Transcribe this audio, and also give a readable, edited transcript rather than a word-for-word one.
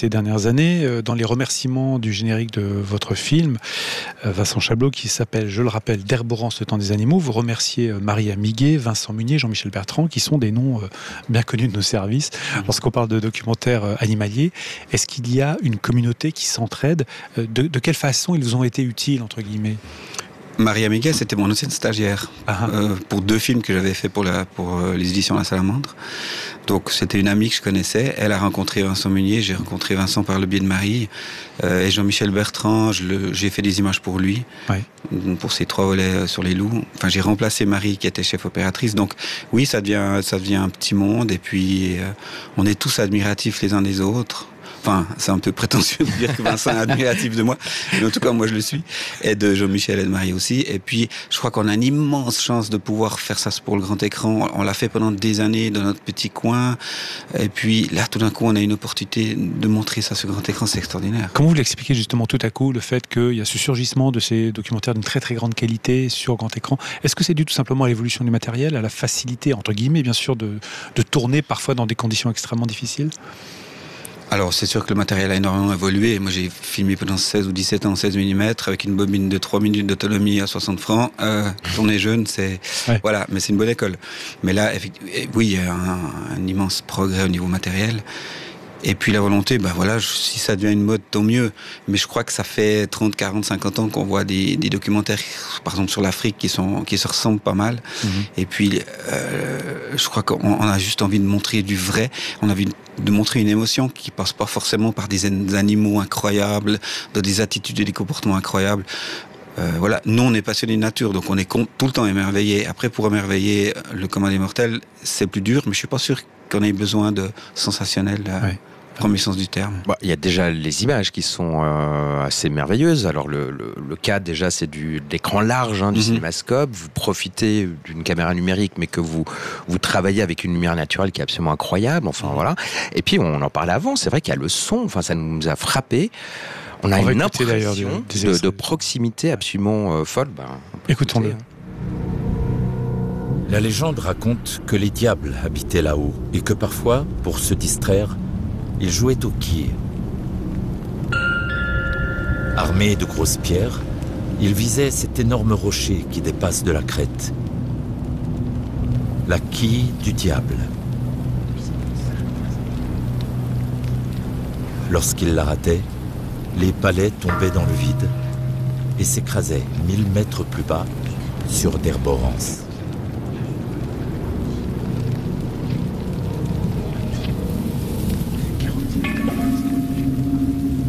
ces dernières années. Dans les remerciements du générique de votre film, Vincent Chablot, qui s'appelle, je le rappelle, d'Herborance, le temps des animaux, vous remerciez Marie Amiguet, Vincent Munier, Jean-Michel Bertrand, qui sont des noms bien connus de nos services. Lorsqu'on parle de documentaires animaliers, est-ce qu'il y a une communauté qui s'entraide? De quelle façon ils vous ont été utiles, entre guillemets? Marie Amiguet, c'était mon ancienne stagiaire pour 2 films que j'avais fait pour les éditions La Salamandre. Donc c'était une amie que je connaissais. Elle a rencontré Vincent Munier, j'ai rencontré Vincent par le biais de Marie. Et Jean-Michel Bertrand, j'ai fait des images pour lui, pour ses 3 volets sur les loups. Enfin, j'ai remplacé Marie qui était chef opératrice. Donc oui, ça devient un petit monde. Et puis on est tous admiratifs les uns des autres. Enfin, c'est un peu prétentieux de dire que Vincent est admiratif de moi, mais en tout cas, moi, je le suis. Et de Jean-Michel et de Marie aussi. Et puis, je crois qu'on a une immense chance de pouvoir faire ça pour le grand écran. On l'a fait pendant des années dans notre petit coin. Et puis, là, tout d'un coup, on a une opportunité de montrer ça sur grand écran. C'est extraordinaire. Comment vous l'expliquez justement tout à coup, le fait qu'il y a ce surgissement de ces documentaires d'une très très grande qualité sur grand écran? Est-ce que c'est dû tout simplement à l'évolution du matériel, à la facilité, entre guillemets, bien sûr, de tourner parfois dans des conditions extrêmement difficiles? Alors, c'est sûr que le matériel a énormément évolué. Moi, j'ai filmé pendant 16 ou 17 ans 16 mm avec une bobine de 3 minutes d'autonomie à 60 francs. Quand on est jeune, voilà, mais c'est une bonne école. Mais là, oui, il y a un immense progrès au niveau matériel. Et puis la volonté, si ça devient une mode, tant mieux. Mais je crois que ça fait 30, 40, 50 ans qu'on voit des documentaires, par exemple sur l'Afrique, qui se ressemblent pas mal. Et puis, je crois qu'on a juste envie de montrer du vrai. On a envie de montrer une émotion qui passe pas forcément par des animaux incroyables, dans des attitudes et des comportements incroyables. Voilà, nous on est passionnés de nature, donc on est tout le temps émerveillés. Après, pour émerveiller le commun des mortels, c'est plus dur, mais je suis pas sûr qu'on ait besoin de sensationnel. Premier sens du terme. Il y a déjà les images qui sont assez merveilleuses. Alors le cas déjà, c'est de l'écran large du cinémascope. Vous profitez d'une caméra numérique, mais que vous travaillez avec une lumière naturelle qui est absolument incroyable. Enfin voilà. Et puis on en parlait avant. C'est vrai qu'il y a le son. Enfin, ça nous a frappé. On a une impression de proximité absolument folle. Écoutons-le. La légende raconte que les diables habitaient là-haut et que parfois, pour se distraire, ils jouaient au quillet. Armés de grosses pierres, ils visaient cet énorme rocher qui dépasse de la crête. La quille du diable. Lorsqu'ils la rataient, les palets tombaient dans le vide et s'écrasaient 1000 mètres plus bas sur d'Herborance.